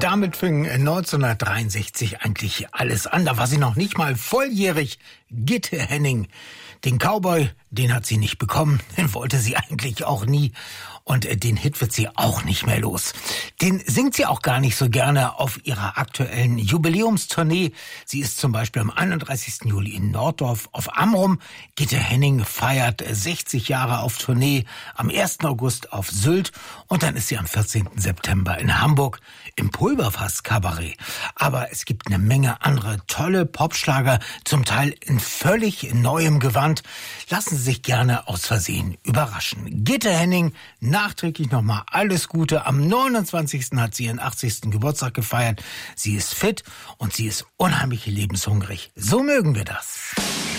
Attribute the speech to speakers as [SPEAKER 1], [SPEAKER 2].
[SPEAKER 1] Damit fing 1963 eigentlich alles an. Da war sie noch nicht mal volljährig. Gitte Henning. Den Cowboy, den hat sie nicht bekommen. Den wollte sie eigentlich auch nie. Und den Hit wird sie auch nicht mehr los. Den singt sie auch gar nicht so gerne auf ihrer aktuellen Jubiläumstournee. Sie ist zum Beispiel am 31. Juli in Norddorf auf Amrum. Gitte Henning feiert 60 Jahre auf Tournee, am 1. August auf Sylt und dann ist sie am 14. September in Hamburg im Pulverfass Kabarett. Aber es gibt eine Menge andere tolle Popschlager, zum Teil in völlig neuem Gewand. Lassen Sie sich gerne aus Versehen überraschen. Gitte Henning, nachträglich nochmal alles Gute. Am 29. hat sie ihren 80. Geburtstag gefeiert. Sie ist fit und sie ist unheimlich lebenshungrig. So mögen wir das.